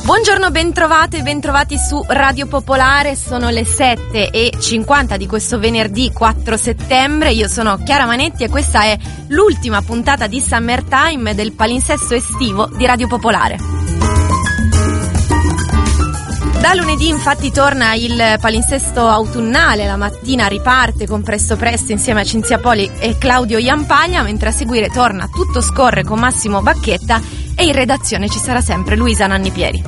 Buongiorno, bentrovate e bentrovati su Radio Popolare. Sono le 7:50 di questo venerdì 4 settembre. Io sono Chiara Manetti e questa è l'ultima puntata di Summertime del palinsesto estivo di Radio Popolare. Da lunedì infatti torna il palinsesto autunnale, la mattina riparte con Presto Presto insieme a Cinzia Poli e Claudio Jampagna, mentre a seguire torna Tutto scorre con Massimo Bacchetta e in redazione ci sarà sempre Luisa Nannipieri.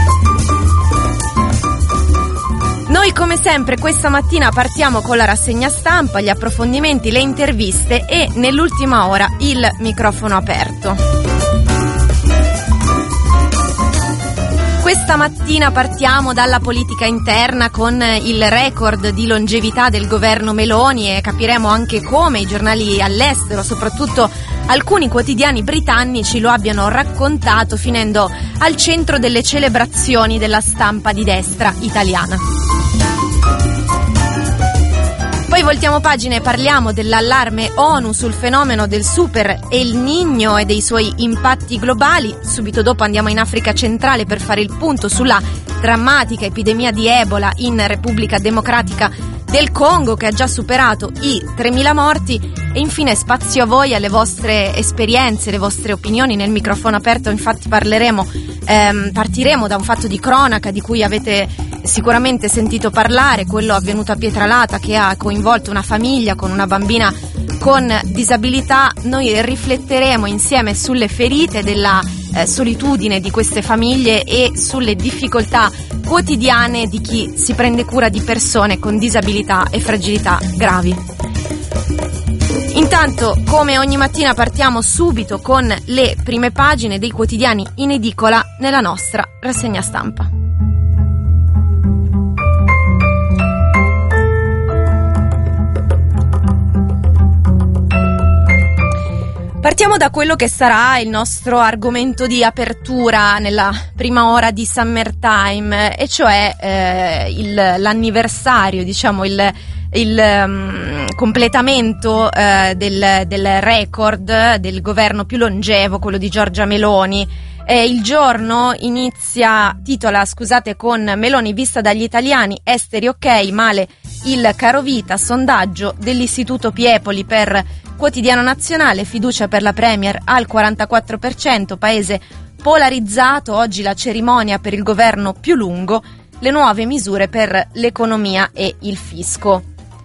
Noi come sempre questa mattina partiamo con la rassegna stampa, gli approfondimenti, le interviste e nell'ultima ora il microfono aperto. Questa mattina partiamo dalla politica interna con il record di longevità del governo Meloni e capiremo anche come i giornali all'estero, soprattutto alcuni quotidiani britannici, lo abbiano raccontato, finendo al centro delle celebrazioni della stampa di destra italiana. Poi voltiamo pagina e parliamo dell'allarme ONU sul fenomeno del Super El Niño e dei suoi impatti globali. Subito dopo andiamo in Africa centrale per fare il punto sulla drammatica epidemia di Ebola in Repubblica Democratica del Congo, che ha già superato i 3.000 morti. E infine spazio a voi, alle vostre esperienze, le vostre opinioni. Nel microfono aperto infatti partiremo da un fatto di cronaca di cui avete sicuramente sentito parlare, quello avvenuto a Pietralata, che ha coinvolto una famiglia con una bambina con disabilità. Noi rifletteremo insieme sulle ferite della solitudine di queste famiglie e sulle difficoltà quotidiane di chi si prende cura di persone con disabilità e fragilità gravi. Intanto, come ogni mattina, partiamo subito con le prime pagine dei quotidiani in edicola nella nostra rassegna stampa. Partiamo da quello che sarà il nostro argomento di apertura nella prima ora di Summertime, e cioè l'anniversario, diciamo il completamento del record del governo più longevo, quello di Giorgia Meloni. Il giorno titola con Meloni vista dagli italiani, esteri ok, male il carovita, sondaggio dell'Istituto Piepoli per Quotidiano Nazionale, fiducia per la Premier al 44%, paese polarizzato, oggi la cerimonia per il governo più lungo, le nuove misure per l'economia e il fisco.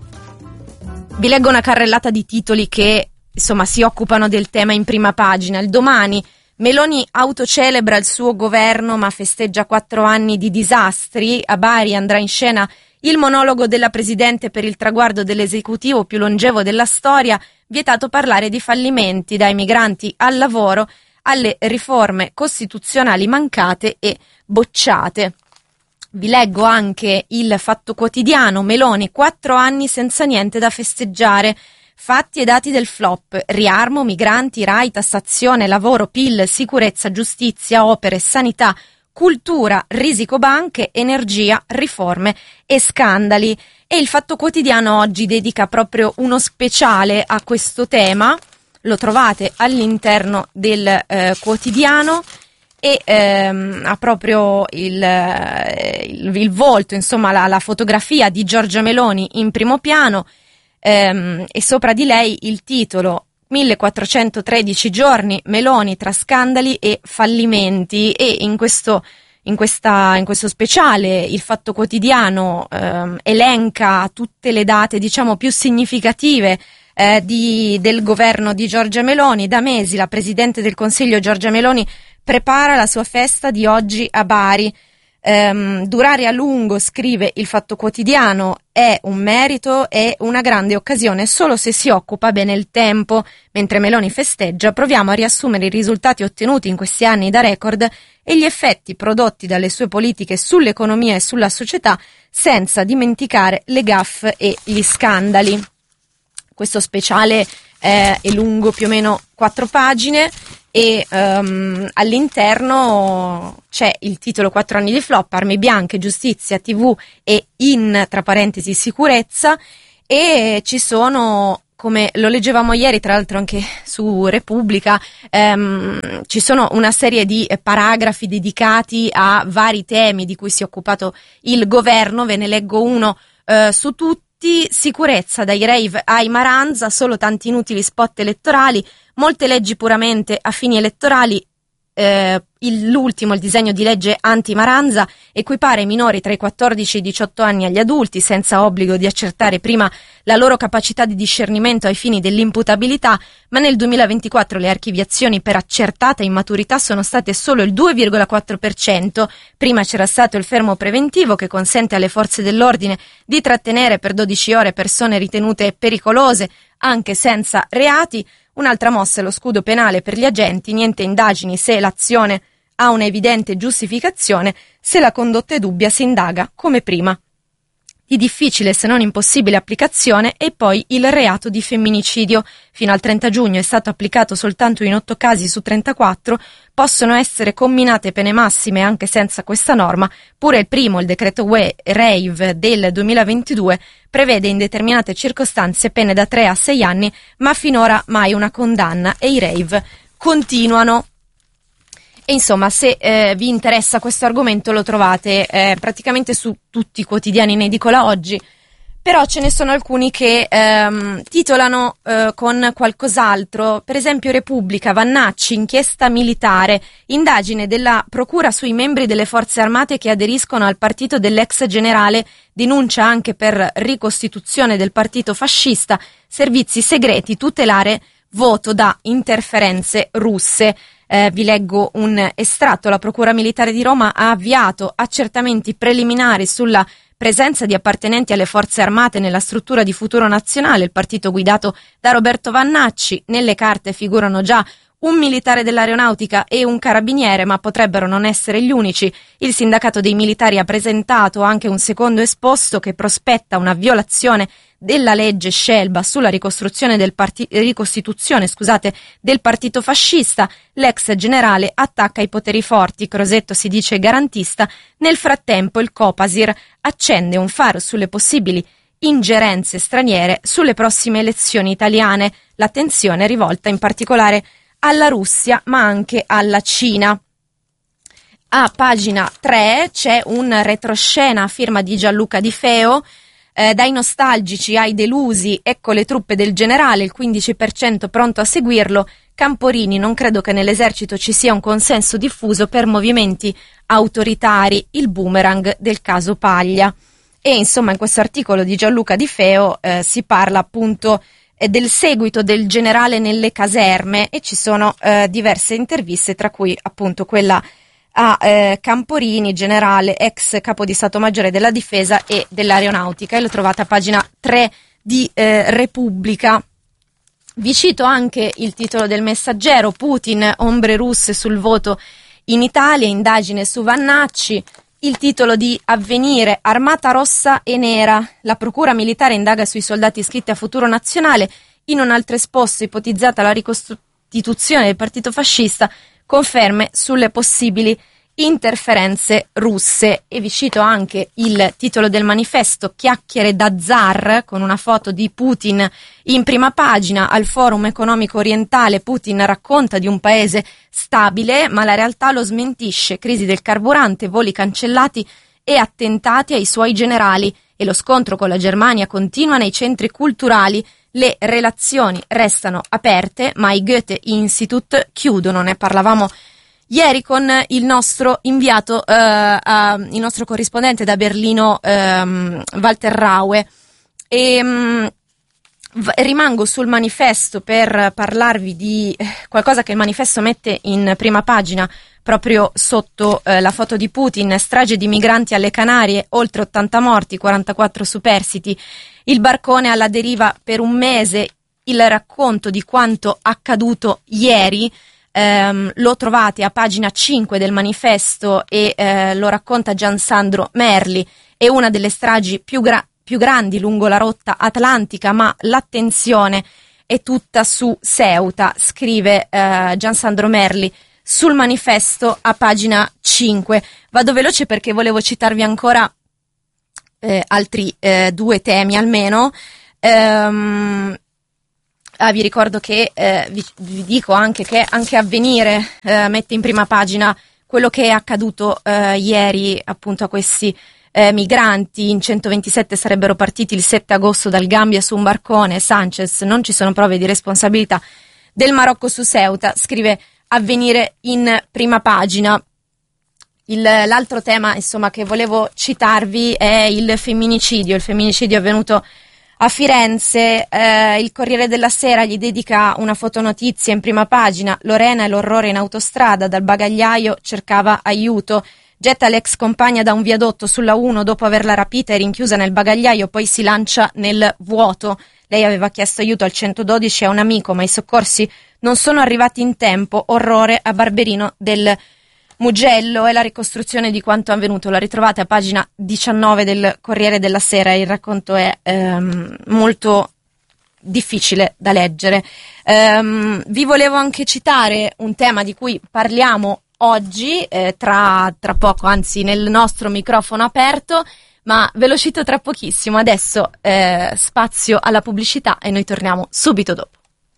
Vi leggo una carrellata di titoli che si occupano del tema in prima pagina. Il Domani: Meloni autocelebra il suo governo ma festeggia 4 anni di disastri. A Bari andrà in scena il monologo della Presidente per il traguardo dell'esecutivo più longevo della storia. Vietato parlare di fallimenti, dai migranti al lavoro alle riforme costituzionali mancate e bocciate. Vi leggo anche il Fatto Quotidiano: Meloni 4 anni senza niente da festeggiare. Fatti e dati del flop: riarmo, migranti, RAI, tassazione, lavoro, PIL, sicurezza, giustizia, opere, sanità, cultura, risico banche, energia, riforme e scandali. E il Fatto Quotidiano oggi dedica proprio uno speciale a questo tema, lo trovate all'interno del quotidiano, e ha proprio il volto, la fotografia di Giorgia Meloni in primo piano, e sopra di lei il titolo: 1413 giorni Meloni tra scandali e fallimenti. E in questo speciale il Fatto Quotidiano elenca tutte le date più significative del governo di Giorgia Meloni. Da mesi la Presidente del Consiglio Giorgia Meloni prepara la sua festa di oggi a Bari. Durare a lungo, scrive il Fatto Quotidiano, è un merito e una grande occasione solo se si occupa bene il tempo. Mentre Meloni festeggia, proviamo a riassumere i risultati ottenuti in questi anni da record e gli effetti prodotti dalle sue politiche sull'economia e sulla società, senza dimenticare le gaffe e gli scandali. Questo speciale è lungo più o meno 4 pagine e all'interno c'è il titolo 4 anni di flop, armi bianche, giustizia, TV e tra parentesi sicurezza, e ci sono come lo leggevamo ieri, tra l'altro anche su Repubblica, ci sono una serie di paragrafi dedicati a vari temi di cui si è occupato il governo. Ve ne leggo uno su tutti: sicurezza dai rave ai Maranza, solo tanti inutili spot elettorali, molte leggi puramente a fini elettorali. L'ultimo, il disegno di legge anti-Maranza, equipara i minori tra i 14 e i 18 anni agli adulti senza obbligo di accertare prima la loro capacità di discernimento ai fini dell'imputabilità, ma nel 2024 le archiviazioni per accertata immaturità sono state solo il 2,4%. Prima c'era stato il fermo preventivo, che consente alle forze dell'ordine di trattenere per 12 ore persone ritenute pericolose anche senza reati. Un'altra mossa è lo scudo penale per gli agenti: niente indagini se l'azione ha un'evidente giustificazione, se la condotta è dubbia si indaga come prima. Di difficile se non impossibile applicazione è poi il reato di femminicidio. Fino al 30 giugno è stato applicato soltanto in 8 casi su 34, possono essere comminate pene massime anche senza questa norma. Pure il primo, il decreto UE Rave del 2022, prevede in determinate circostanze pene da 3 a 6 anni, ma finora mai una condanna, e i rave continuano. E insomma, se vi interessa questo argomento, lo trovate praticamente su tutti i quotidiani in edicola oggi, però ce ne sono alcuni che titolano con qualcos'altro. Per esempio Repubblica: Vannacci, inchiesta militare, indagine della procura sui membri delle forze armate che aderiscono al partito dell'ex generale, denuncia anche per ricostituzione del partito fascista, servizi segreti, tutelare voto da interferenze russe. Vi leggo un estratto: la Procura Militare di Roma ha avviato accertamenti preliminari sulla presenza di appartenenti alle forze armate nella struttura di Futuro Nazionale, il partito guidato da Roberto Vannacci. Nelle carte figurano già un militare dell'aeronautica e un carabiniere, ma potrebbero non essere gli unici. Il sindacato dei militari ha presentato anche un secondo esposto che prospetta una violazione della legge Scelba sulla ricostituzione del partito fascista. L'ex generale attacca i poteri forti, Crosetto si dice garantista. Nel frattempo il Copasir accende un faro sulle possibili ingerenze straniere sulle prossime elezioni italiane. L'attenzione è rivolta in particolare alla Russia, ma anche alla Cina. A pagina 3 c'è un retroscena a firma di Gianluca Di Feo. Dai nostalgici ai delusi, ecco le truppe del generale, il 15% pronto a seguirlo. Camporini: non credo che nell'esercito ci sia un consenso diffuso per movimenti autoritari, il boomerang del caso Paglia. E insomma, in questo articolo di Gianluca Di Feo si parla appunto del seguito del generale nelle caserme, e ci sono diverse interviste, tra cui appunto quella a Camporini, generale, ex capo di Stato Maggiore della Difesa e dell'Aeronautica, e lo trovate a pagina 3 di Repubblica. Vi cito anche il titolo del Messaggero: Putin, ombre russe sul voto in Italia, indagine su Vannacci. Il titolo di Avvenire: Armata rossa e nera, la procura militare indaga sui soldati iscritti a Futuro Nazionale. In un altro esposto, ipotizzata la ricostituzione del partito fascista, conferme sulle possibili interferenze russe. E vi cito anche il titolo del Manifesto: Chiacchiere da zar, con una foto di Putin in prima pagina. Al Forum Economico Orientale Putin racconta di un paese stabile, ma la realtà lo smentisce: crisi del carburante, voli cancellati e attentati ai suoi generali. E lo scontro con la Germania continua nei centri culturali. Le relazioni restano aperte, ma i Goethe Institut chiudono. Ne parlavamo ieri con il nostro inviato, il nostro corrispondente da Berlino, Walter Raue. E rimango sul Manifesto per parlarvi di qualcosa che il Manifesto mette in prima pagina, proprio sotto la foto di Putin: strage di migranti alle Canarie, oltre 80 morti, 44 superstiti, il barcone alla deriva per un mese. Il racconto di quanto accaduto ieri lo trovate a pagina 5 del Manifesto, e lo racconta Giansandro Merli. È una delle stragi più grandi lungo la rotta atlantica, ma l'attenzione è tutta su Ceuta, scrive Giansandro Merli sul Manifesto a pagina 5. Vado veloce perché volevo citarvi ancora altri 2 temi almeno. vi ricordo che vi dico anche che anche Avvenire mette in prima pagina quello che è accaduto ieri appunto a questi migranti. In 127 sarebbero partiti il 7 agosto dal Gambia su un barcone. Sanchez: non ci sono prove di responsabilità del Marocco su Ceuta, scrive Avvenire in prima pagina. L'altro tema, insomma, che volevo citarvi è il femminicidio. Il femminicidio è avvenuto a Firenze. Il Corriere della Sera gli dedica una fotonotizia in prima pagina. Lorena e l'orrore in autostrada, dal bagagliaio cercava aiuto. Getta l'ex compagna da un viadotto sulla 1 dopo averla rapita e rinchiusa nel bagagliaio, poi si lancia nel vuoto. Lei aveva chiesto aiuto al 112 a un amico, ma i soccorsi non sono arrivati in tempo. Orrore a Barberino del Mugello. È la ricostruzione di quanto avvenuto. La ritrovate a pagina 19 del Corriere della Sera. Il racconto è molto difficile da leggere. Vi volevo anche citare un tema di cui parliamo oggi, tra poco, anzi nel nostro microfono aperto, ma ve lo cito tra pochissimo. Adesso spazio alla pubblicità e noi torniamo subito dopo.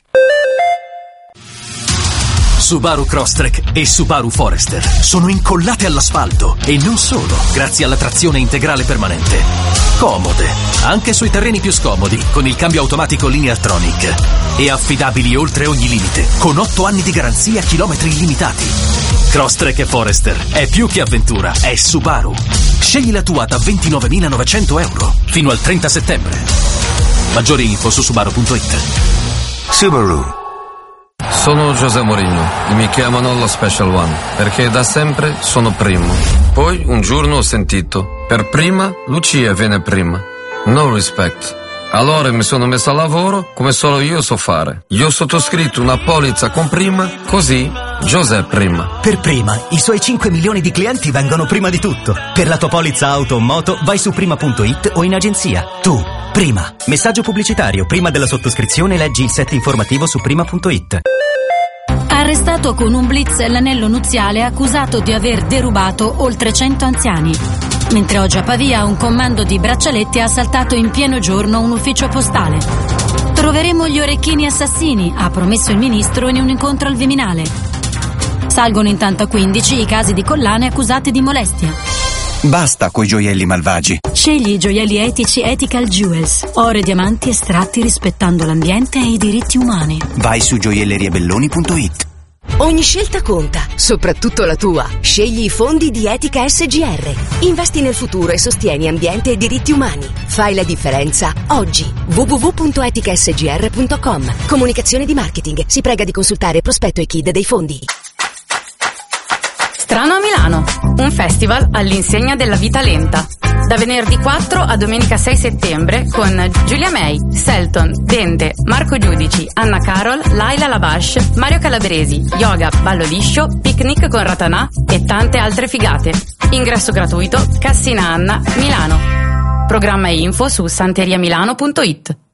Subaru Crosstrek e Subaru Forester sono incollate all'asfalto e non solo, grazie alla trazione integrale permanente. Comode, anche sui terreni più scomodi, con il cambio automatico Lineartronic. E affidabili oltre ogni limite, con 8 anni di garanzia a chilometri illimitati. Crosstrek e Forester è più che avventura, è Subaru. Scegli la tua da 29.900 euro fino al 30 settembre. Maggiori info su Subaru.it. Subaru. Sono José Mourinho e mi chiamano lo Special One perché da sempre sono primo. Poi un giorno ho sentito: per prima Lucia viene prima. No respect. Allora mi sono messo a lavoro come solo io so fare. Io ho sottoscritto una polizza con prima, così José prima. Per prima, i suoi 5 milioni di clienti vengono prima di tutto. Per la tua polizza auto o moto vai su prima.it o in agenzia. Tu, prima. Messaggio pubblicitario. Prima della sottoscrizione leggi il set informativo su prima.it. Arrestato con un blitz l'anello nuziale, accusato di aver derubato oltre 100 anziani. Mentre oggi a Pavia un comando di braccialetti ha assaltato in pieno giorno un ufficio postale. Troveremo gli orecchini assassini, ha promesso il ministro in un incontro al Viminale. Salgono intanto a 15 i casi di collane accusate di molestia. Basta coi gioielli malvagi. Scegli i gioielli etici Ethical Jewels, oro e diamanti estratti rispettando l'ambiente e i diritti umani. Vai su gioielleriabelloni.it. Ogni scelta conta, soprattutto la tua. Scegli i fondi di Etica SGR. Investi nel futuro e sostieni ambiente e diritti umani. Fai la differenza oggi. www.eticasgr.com. Comunicazione di marketing. Si prega di consultare prospetto e KID dei fondi. Strano a Milano, un festival all'insegna della vita lenta. Da venerdì 4 a domenica 6 settembre con Giulia May, Selton, Dente, Marco Giudici, Anna Carol, Laila Labash, Mario Calabresi, yoga, ballo liscio, picnic con Ratanà e tante altre figate. Ingresso gratuito, Cassina Anna, Milano. Programma e info su santeriamilano.it.